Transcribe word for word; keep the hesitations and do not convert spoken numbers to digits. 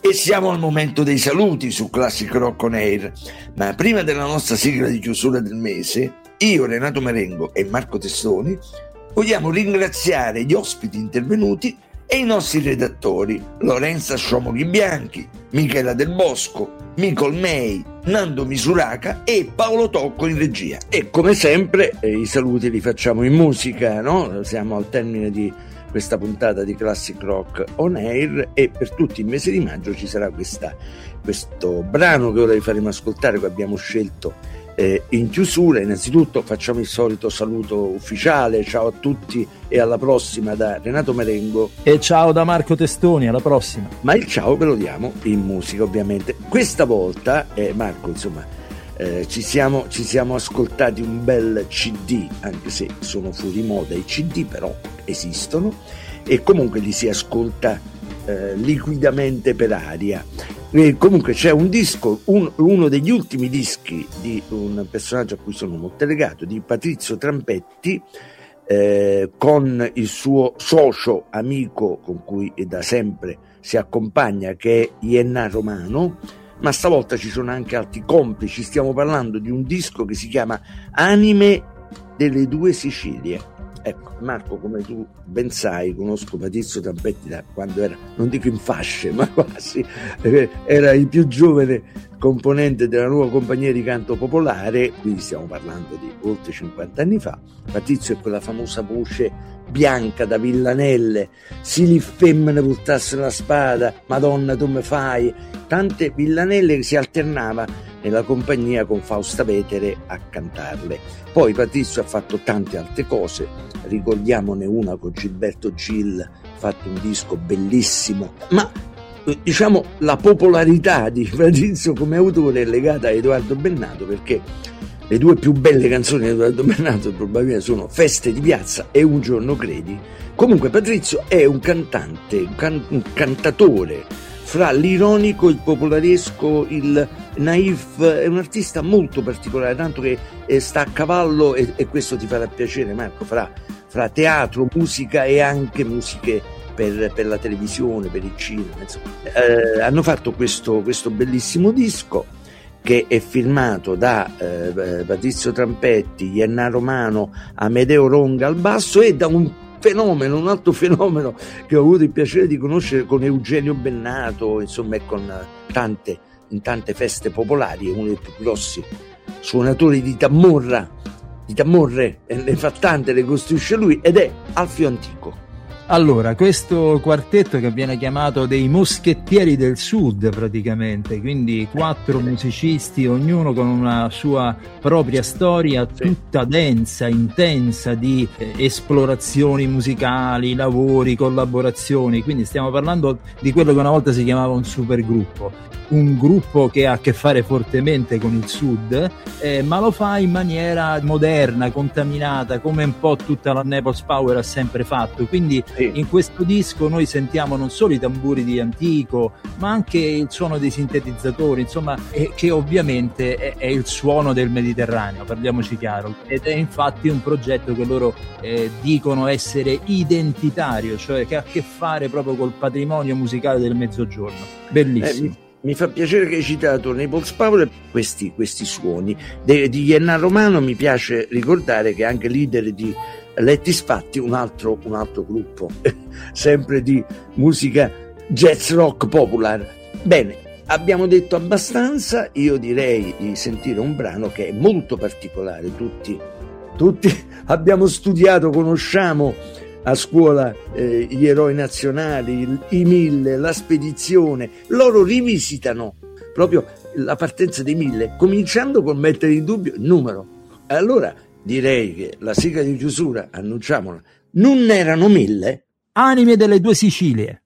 E siamo al momento dei saluti su Classic Rock On Air, ma prima della nostra sigla di chiusura del mese, io, Renato Marengo e Marco Testoni vogliamo ringraziare gli ospiti intervenuti e i nostri redattori Lorenza Sciomoghi Bianchi, Michela Del Bosco, Micol May, Nando Misuraca e Paolo Tocco in regia. E come sempre eh, i saluti li facciamo in musica, no? Siamo al termine di questa puntata di Classic Rock On Air e per tutti il mese di maggio ci sarà questa, questo brano che ora vi faremo ascoltare, che abbiamo scelto eh, in chiusura. Innanzitutto facciamo il solito saluto ufficiale, ciao a tutti e alla prossima da Renato Marengo e ciao da Marco Testoni, alla prossima. Ma il ciao ve lo diamo in musica, ovviamente. Questa volta eh, Marco, insomma, Eh, ci siamo, ci siamo ascoltati un bel C D, anche se sono fuori moda i C D, però esistono e comunque li si ascolta eh, liquidamente per aria. E comunque c'è un disco, un, uno degli ultimi dischi di un personaggio a cui sono molto legato, di Patrizio Trampetti, eh, con il suo socio amico con cui da sempre si accompagna, che è Ienna Romano, ma stavolta ci sono anche altri complici. Stiamo parlando di un disco che si chiama Anime delle due Sicilie. Ecco, Marco, come tu ben sai, conosco Patrizio Trampetti da quando era, non dico in fasce, ma quasi, eh, era il più giovane componente della nuova compagnia di canto popolare, quindi stiamo parlando di oltre cinquanta anni fa. Patrizio è quella famosa voce bianca da villanelle, si li femmine portasse la spada, Madonna tu me fai, tante villanelle che si alternava nella compagnia con Fausta Vetere a cantarle. Poi Patrizio ha fatto tante altre cose, ricordiamone una con Gilberto Gil, ha fatto un disco bellissimo, ma diciamo la popolarità di Patrizio come autore è legata a Edoardo Bennato, perché le due più belle canzoni di Edoardo Bennato probabilmente sono Feste di piazza e Un giorno credi. Comunque Patrizio è un cantante, un, can- un cantatore fra l'ironico, il popolaresco, il naif, è un artista molto particolare, tanto che eh, sta a cavallo, e, e questo ti farà piacere Marco, fra, fra teatro, musica e anche musiche per, per la televisione, per il cinema, insomma. Eh, hanno fatto questo, questo bellissimo disco che è firmato da eh, Patrizio Trampetti, Ienna Romano, Amedeo Ronga al basso e da un fenomeno, un altro fenomeno che ho avuto il piacere di conoscere, con Eugenio Bennato, insomma, e con tante, in tante feste popolari, è uno dei più grossi suonatori di tamorra, di tamorre, e ne fa tante, le costruisce lui, ed è Alfio Antico. Allora, questo quartetto che viene chiamato dei moschettieri del sud praticamente, quindi quattro musicisti, ognuno con una sua propria storia, tutta densa, intensa di eh, esplorazioni musicali, lavori, collaborazioni, quindi stiamo parlando di quello che una volta si chiamava un supergruppo. Un gruppo che ha a che fare fortemente con il sud, eh, ma lo fa in maniera moderna, contaminata, come un po' tutta la Naples Power ha sempre fatto. Quindi sì, in questo disco noi sentiamo non solo i tamburi di Antico, ma anche il suono dei sintetizzatori, insomma, eh, che ovviamente è, è il suono del Mediterraneo, parliamoci chiaro. Ed è infatti un progetto che loro eh, dicono essere identitario, cioè che ha a che fare proprio col patrimonio musicale del Mezzogiorno. Bellissimo. Eh, Mi fa piacere che hai citato Naples Power, questi, questi suoni. De, di Ienna Romano mi piace ricordare che è anche leader di Lettis Fatti, un altro, un altro gruppo, sempre di musica jazz rock popular. Bene, abbiamo detto abbastanza, io direi di sentire un brano che è molto particolare. Tutti, tutti abbiamo studiato, conosciamo a scuola eh, gli eroi nazionali, i Mille, la spedizione. Loro rivisitano proprio la partenza dei Mille, cominciando col mettere in dubbio il numero. Allora direi che la sigla di chiusura, annunciamola, non erano mille? Anime delle due Sicilie.